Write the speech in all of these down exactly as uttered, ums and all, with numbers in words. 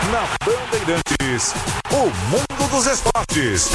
na Bandeirantes, o mundo dos esportes.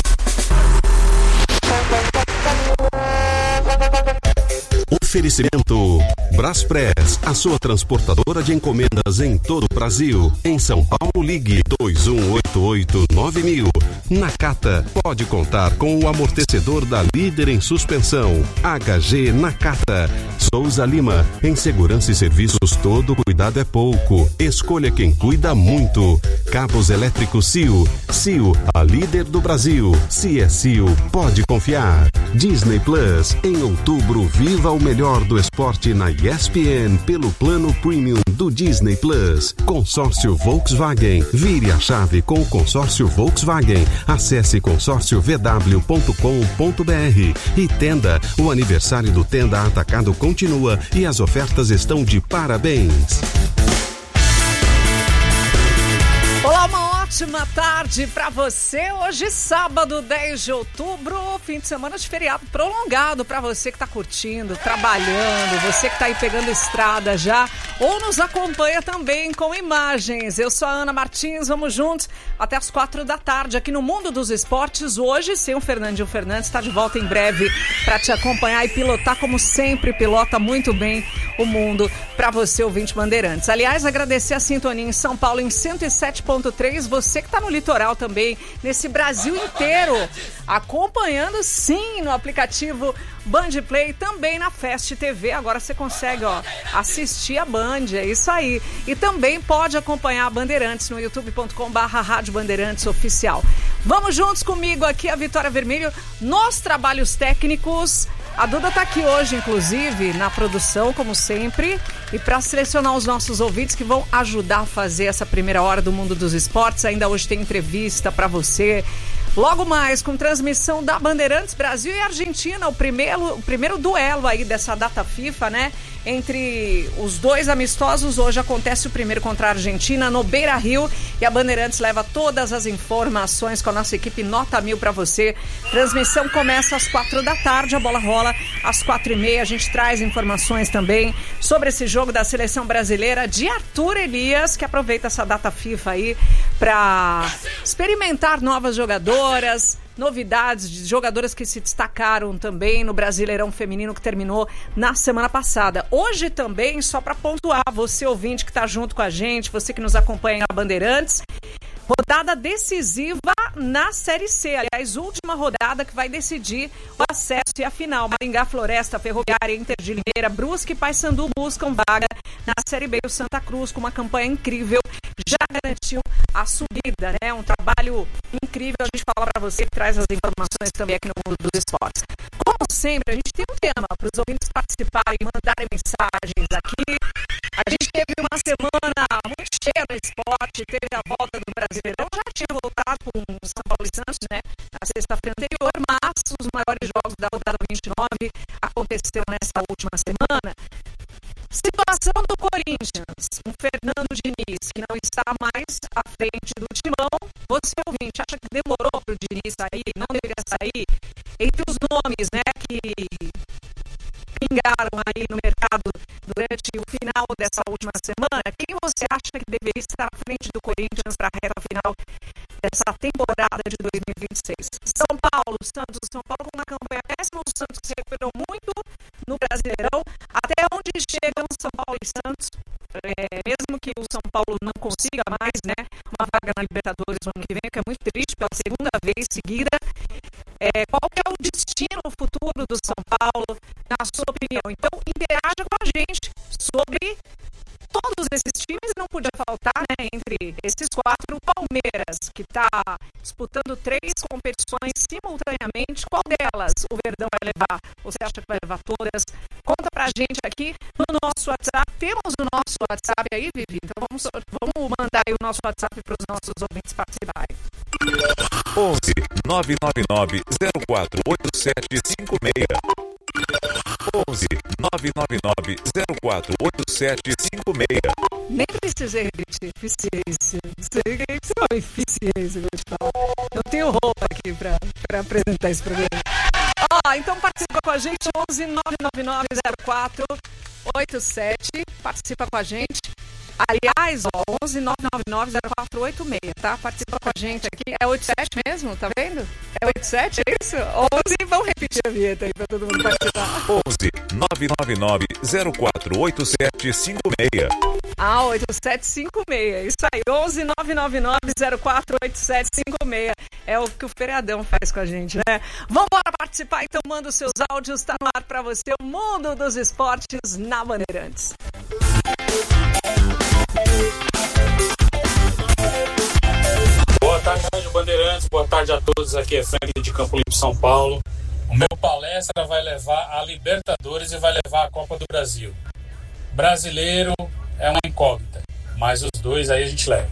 Oferecimento Braspress, a sua transportadora de encomendas em todo o Brasil. Em São Paulo, ligue dois um oito oito nove mil. Nakata, pode contar com o amortecedor da líder em suspensão. H G Nakata. Souza Lima, em segurança e serviços todo cuidado é pouco. Escolha quem cuida muito. Cabos elétricos C I O. C I O, a líder do Brasil. Se é C I O, pode confiar. Disney Plus, em outubro, viva o melhor do esporte na E S P N pelo plano premium do Disney Plus. Consórcio Volkswagen. Vire a chave com o consórcio Volkswagen. Acesse consórcio v w ponto com ponto b r. E Tenda, o aniversário do Tenda Atacado continua e as ofertas estão de parabéns. Olá, uma ótima tarde para você. Hoje, sábado, dez de outubro, fim de semana de feriado prolongado para você que está curtindo, trabalhando, você que está aí pegando estrada já, ou nos acompanha também com imagens. Eu sou a Ana Martins, vamos juntos até as quatro da tarde aqui no Mundo dos Esportes. Hoje, sem o Fernandinho Fernandes, está de volta em breve para te acompanhar e pilotar, como sempre, pilota muito bem o mundo para você, ouvinte Bandeirantes. Aliás, agradecer a sintonia em São Paulo em cento e sete ponto três, você que está no litoral também, nesse Brasil inteiro, acompanhando sim no aplicativo Band Play, também na Fast T V. Agora você consegue, ó, assistir a Band, é isso aí. E também pode acompanhar a Bandeirantes no youtube ponto com barra Rádio Bandeirantes Oficial. Vamos juntos comigo aqui, a Vitória Vermelho, nos trabalhos técnicos. A Duda tá aqui hoje, inclusive, na produção, como sempre, e para selecionar os nossos ouvintes que vão ajudar a fazer essa primeira hora do Mundo dos Esportes. Ainda hoje tem entrevista para você. Logo mais, com transmissão da Bandeirantes, Brasil e Argentina, o primeiro, o primeiro duelo aí dessa data FIFA, né? Entre os dois amistosos, hoje acontece o primeiro contra a Argentina no Beira-Rio e a Bandeirantes leva todas as informações com a nossa equipe nota mil para você. Transmissão começa às quatro da tarde, a bola rola às quatro e meia. A gente traz informações também sobre esse jogo da seleção brasileira de Arthur Elias, que aproveita essa data FIFA aí para experimentar novas jogadoras, novidades de jogadoras que se destacaram também no Brasileirão Feminino que terminou na semana passada. Hoje também, só para pontuar, você ouvinte que está junto com a gente, você que nos acompanha na Bandeirantes, rodada decisiva na Série C, aliás, última rodada que vai decidir o acesso e a final. Maringá, Floresta, Ferroviária, Inter de Limeira, Brusque e Paysandu buscam vaga na Série B. O Santa Cruz, com uma campanha incrível, já garantiu a subida, né? Um trabalho incrível. A gente fala para você, que traz as informações também aqui no Mundo dos Esportes. Como sempre, a gente tem um tema para os ouvintes participarem, mandarem mensagens aqui. A gente teve uma semana muito cheia no esporte, teve a volta do Brasileirão, já tinha voltado com o São Paulo e Santos, né, na sexta-feira anterior, mas os maiores jogos da rodada vinte e nove aconteceram nessa última semana. Situação do Corinthians, um Fernando Diniz que não está mais à frente do timão. Você, ouvinte, acha que demorou para o Diniz sair, não deveria sair? Entre os nomes, né, que pingaram aí no mercado durante o final dessa última semana, quem você acha que deveria estar à frente do Corinthians para a reta final dessa temporada de dois mil e vinte e seis? São Paulo, Santos, São Paulo com uma campanha péssima, o Santos se recuperou muito no Brasileirão. Até onde chegam São Paulo e Santos, é, mesmo que o São Paulo não consiga mais, né, uma vaga na Libertadores no ano que vem, que é muito triste, pela segunda vez seguida. É, qual que é o destino futuro do São Paulo, na sua opinião? Então, interaja com a gente sobre todos esses times. Não podia faltar, né, entre esses quatro, o Palmeiras, que está disputando três competições simultaneamente. Qual delas o Verdão vai levar? Você acha que vai levar todas? Conta pra gente aqui no nosso WhatsApp. Temos o nosso WhatsApp aí, Vivi? Então vamos, vamos mandar aí o nosso WhatsApp para os nossos ouvintes participarem. onze nove nove nove zero quatro oito sete cinco seis. onze nove nove nove zero quatro oito sete cinco seis. Nem precisei repetir eficiência. Não sei o que é uma eficiência, vou te falar. Eu tenho roupa aqui para apresentar esse programa. Ó, então participa com a gente, onze nove nove nove zero quatro oito sete. Participa com a gente. Aliás, ó, onze nove nove nove zero quatro oito seis, tá? Participa com a gente aqui. É oitenta e sete mesmo, tá vendo? É oitenta e sete, é isso? onze, vamos repetir a vinheta aí pra todo mundo participar. onze nove nove nove zero quatro oito sete cinco seis. Ah, oito sete cinco seis, isso aí, onze nove nove nove zero quatro oito sete cinco seis. É o que o feriadão faz com a gente, né? Vamos embora participar, então manda os seus áudios, tá no ar pra você, o Mundo dos Esportes na Bandeirantes. Boa tarde, Rádio Bandeirantes, boa tarde a todos, aqui é Franklin de Campo Limpo, São Paulo. O meu palestra vai levar a Libertadores e vai levar a Copa do Brasil. Brasileiro é uma incógnita, mas os dois aí a gente leva.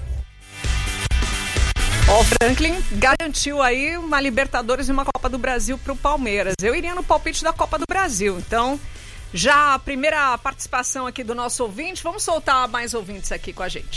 Ó, o Franklin garantiu aí uma Libertadores e uma Copa do Brasil pro Palmeiras. Eu iria no palpite da Copa do Brasil, então já a primeira participação aqui do nosso ouvinte, vamos soltar mais ouvintes aqui com a gente.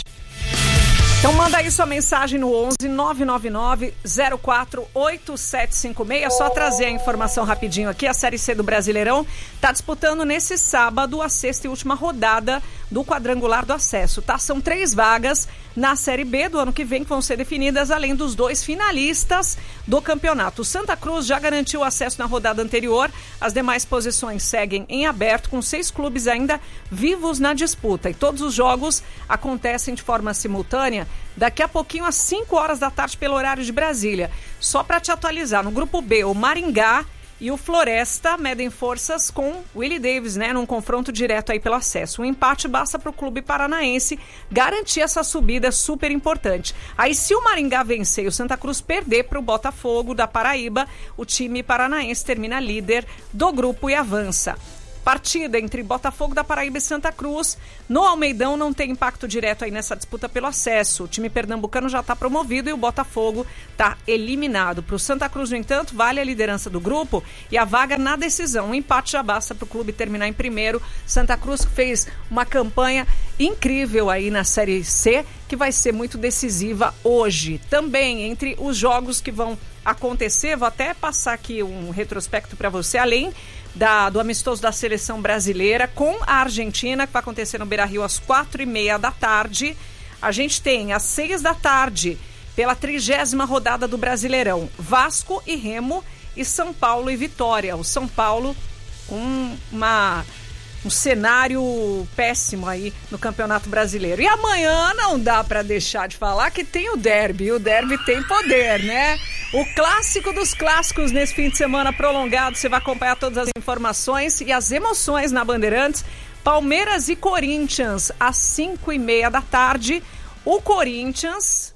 Então manda aí sua mensagem no onze nove nove nove zero quatro oito sete cinco seis. É só trazer a informação rapidinho aqui. A Série C do Brasileirão está disputando nesse sábado a sexta e última rodada do quadrangular do acesso, tá? São três vagas na Série B do ano que vem que vão ser definidas, além dos dois finalistas do campeonato. O Santa Cruz já garantiu o acesso na rodada anterior. As demais posições seguem em aberto, com seis clubes ainda vivos na disputa. E todos os jogos acontecem de forma simultânea daqui a pouquinho às cinco horas da tarde pelo horário de Brasília. Só para te atualizar, no grupo B, o Maringá e o Floresta medem forças com o Willie Davis, né, num confronto direto aí pelo acesso. Um empate basta para o clube paranaense garantir essa subida super importante. Aí se o Maringá vencer e o Santa Cruz perder para o Botafogo da Paraíba, o time paranaense termina líder do grupo e avança. Partida entre Botafogo da Paraíba e Santa Cruz. No Almeidão não tem impacto direto aí nessa disputa pelo acesso. O time pernambucano já está promovido e o Botafogo está eliminado. Para o Santa Cruz, no entanto, vale a liderança do grupo e a vaga na decisão. Um empate já basta para o clube terminar em primeiro. Santa Cruz fez uma campanha incrível aí na Série C, que vai ser muito decisiva hoje. Também entre os jogos que vão acontecer, vou até passar aqui um retrospecto para você, além Da, do amistoso da seleção brasileira com a Argentina, que vai acontecer no Beira-Rio às quatro e meia da tarde. A gente tem às seis da tarde, pela trigésima rodada do Brasileirão, Vasco e Remo e São Paulo e Vitória. O São Paulo com uma, um cenário péssimo aí no Campeonato Brasileiro. E amanhã não dá para deixar de falar que tem o derby. O derby tem poder, né? O clássico dos clássicos nesse fim de semana prolongado. Você vai acompanhar todas as informações e as emoções na Bandeirantes. Palmeiras e Corinthians às cinco e meia da tarde. O Corinthians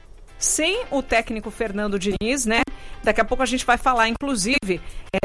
sem o técnico Fernando Diniz, né? Daqui a pouco a gente vai falar, inclusive,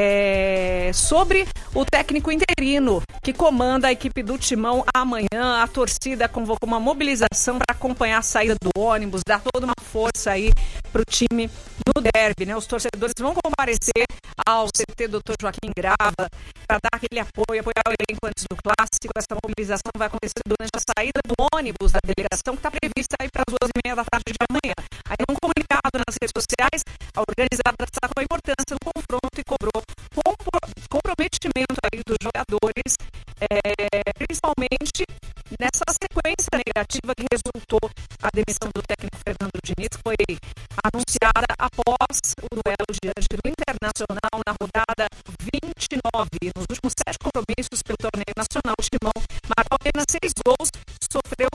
é, sobre o técnico interino que comanda a equipe do Timão amanhã. A torcida convocou uma mobilização para acompanhar a saída do ônibus, dar toda uma força aí para o time no derby, né? Os torcedores vão comparecer ao C T doutor Joaquim Grava para dar aquele apoio, apoiar o elenco antes do clássico. Essa mobilização vai acontecer durante a saída do ônibus da delegação, que está prevista aí para as duas e meia da tarde de amanhã. Aí, num comunicado nas redes sociais, a organizada destacou a importância do confronto e cobrou comprometimento aí dos jogadores, é, principalmente nessa sequência negativa que resultou a demissão do técnico Fernando Diniz, que foi anunciada após o duelo diante do Internacional na rodada vinte e nove. Nos últimos sete compromissos pelo torneio nacional, o Timão marcou apenas seis gols, sofreu